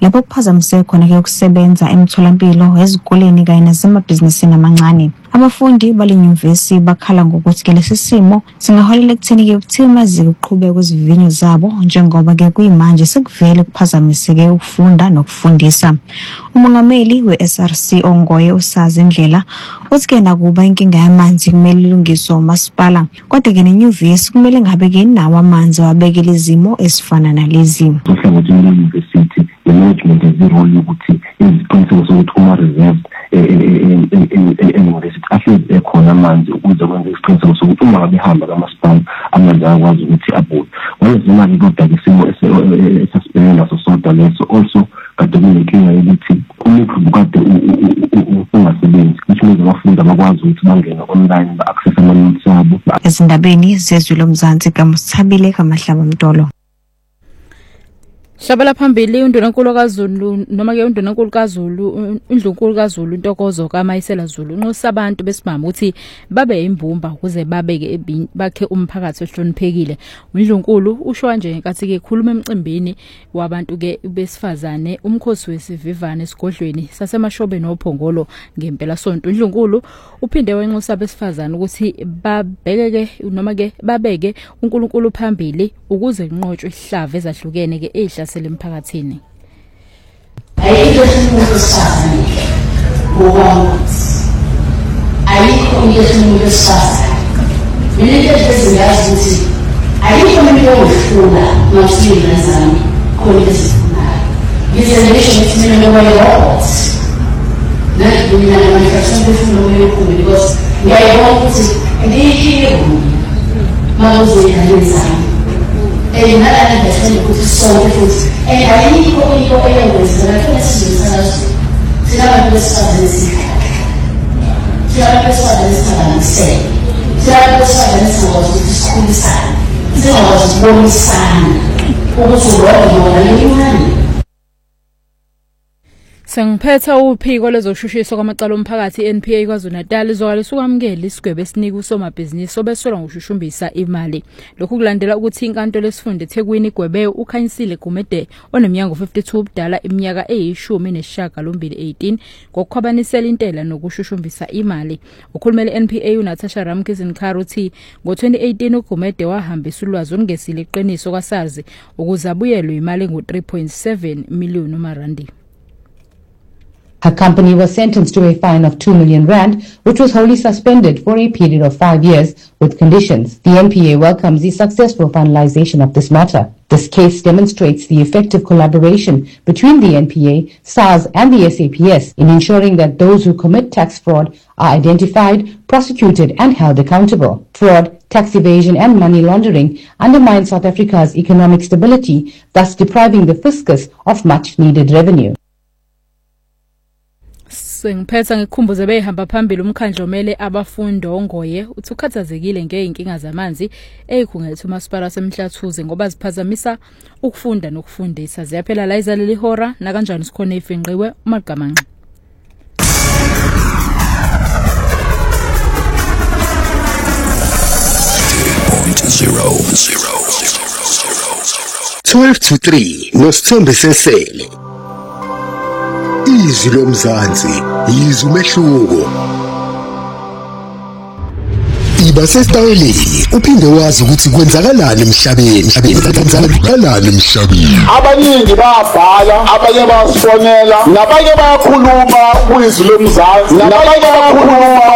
lapho kuphazamise khona ke ukusebenza emtholampilo, ezikoleni kanye nasemabhizinisini amancane. Abafundi balenyuvesi bakhala ngokuthi ke lesi simo singaholela ekutheni ke ukuthimazi ukuqhubeka kwezivinyo zabo njengoba ke kuyimanje sekuvele kuphazamiseke ukufunda nokufundisa. Umongameli we-SRC Ongoye usazi indlela uthi ke nakuba inkinga yamanzi kumele ilungiswe umasipala, kodwa ke nenyuvesi kumele ngabe ke nawo amanzi wabekela izimo ezifana nalezi. University management ezirole ukuthi iziqiniseko sokuthi uma reserve university ahlezi ekhona amanzi ukuze kwenze isiqiniseko sokuthi uma ngabe hamba kamasipala amanzi akwazi ukuthi abuye. Wezimali kodwa isimo esasibhekene naso sodwa leso also kade kunenkinga yokuthi umuntu kade ungasebenzi, which means abafundi abakwazi ukuthi bangene online ba-access ama-notes abo. Ezindabeni zezwe lomzansi kaMsithabile kaMahlaba Mtolo. Shabela phambili uNdunankulu kaZulu noma ke uNdunankulu kaZulu uNdlunkulu kaZulu Ntokozo kaMayisela Zulu unxusa abantu besimama ukuthi babe imbumba ukuze babeke bakhe umphakathi ohloniphekile. uNdlunkulu usho kanje ngenkathi ke khuluma emcimbini wabantu ke besifazane umkhosi wesivivane esigodlweni sasemashobeni ophongolo ngempela sonto. uNdlunkulu uphinde wenxusa besifazane ukuthi babeke noma ke babeke uNkulunkulu phambili ukuze kunqotshwe ihlava ezahlukene ke ehlasela emphakathini. Ayikho umuntu osifazane ayikho umuntu osifazane. Mina into eziyazi ukuthi ayikho umuntu ofuna ngomsini zami khona esifunayo. Ngizelisho ukuthi mina ngoba nathi mina manifestation befuna ukuyokhulu because ngiyayibona ukuthi ngiyikho mawuzoyenzani. Nada investment ukuthi sonke futhi ayikho into eyenzeka lapho esizosana sinabantu besifazane sinabantu besifazane sinabantu besifazane sikhulisana singawubonisana ukuthi urongo yini. Sengiphetha uphiko lezoshushiswa kwamacala omphakathi NPA KwaZulu-Natal izokwalisa ukwamukela isigwebo esinika usomabhizinisi obesolwa ngokushushumbisa imali. Lokhu kulandela ukuthi inkantolo lesifunda eThekwini igwebe uKhanyisile Gumede oneminyaka 52 ubudala iminyaka eyi-18 ngokukhwabanisela intela nokushushumbisa imali. Ukhulumele NPA uNatasha Ramkhize-Nkhari uthi ngo-2018 uGumede wahambisa ulwazi olungesile iqiniso kwasazi ukuze abuyelwe imali ngo-3.7 million marandi. Her company was sentenced to a fine of 2 million rand, which was wholly suspended for a period of 5 years with conditions. The NPA welcomes the successful finalization of this matter. This case demonstrates the effective collaboration between the NPA, SARS and the SAPS in ensuring that those who commit tax fraud are identified, prosecuted and held accountable. Fraud, tax evasion and money laundering undermine South Africa's economic stability, thus depriving the fiscus of much needed revenue. Ngiphetha ngikhumbuze behamba phambili umkhandlo omele abafundi Ongoye uthi ukhathazekile ngeinkinga zamanzi eyikhungethe umasipala waseMhlathuze ngoba ziphazamisa ukufunda nokufundisa. Ziyaphela la izaleli ihora na kanjani sikhona ifinqiwe uMagamanqa. Twelve to 3 noSithombe Sesele. Izwi lomzansi yizwe umehluko. Iba sesitayeleni uphinde wazi ukuthi kwenzakalani emhlabeni. Abaningi bayabhala, abanye bayasifonela, nabanye bayakhuluma kwizwi lomzansi, nabanye bayakhuluma